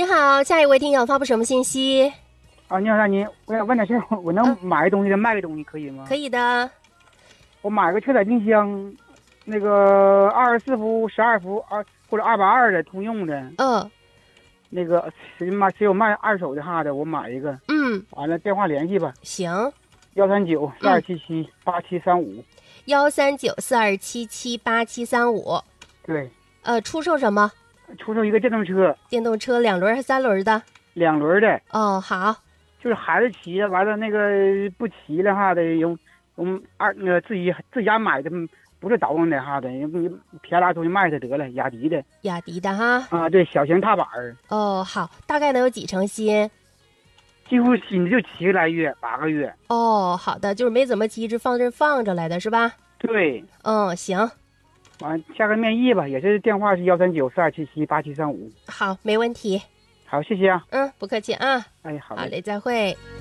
好，下一位听友发布什么信息？ 啊，你好，大妮，我想问点事儿，我能买个东西再卖个东西可以吗？ 可以的。 我买个车载冰箱，那个24伏、12伏或者220的通用的，那个谁有卖二手的哈的，我买一个。完了电话联系吧。 行。 139-4277-8735。 139-4277-8735。 对。 出售什么？ 出售一个电动车。 电动车2轮还是3轮的 ？2轮的。 哦，好。 就是孩子骑了，完了那个不骑了哈的，用自己家买的，不是倒腾的哈的，你便拉出去卖它得了，雅迪的。 雅迪的哈。 啊，对，小型踏板。 哦，好，大概能有几成新？ 几乎新的就7个来月，8个月。 哦，好的，就是没怎么骑，一直放这放着来的是吧？ 对。 行。 完下个面议吧，也是电话是139-4277-8735。 好，没问题。 好，谢谢啊。 不客气啊。 哎，好嘞。 好嘞，再会。